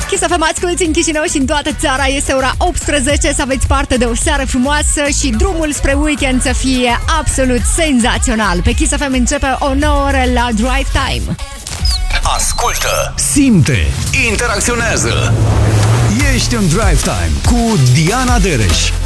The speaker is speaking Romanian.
Kiss FM, asculti în Chișinău și în toată țara. Este ora 18, să aveți parte de o seară frumoasă și drumul spre weekend să fie absolut senzațional. Pe Kiss FM începe o nouă oră la Drive Time. Ascultă, simte, interacționează. Ești în Drive Time cu Diana Dereș.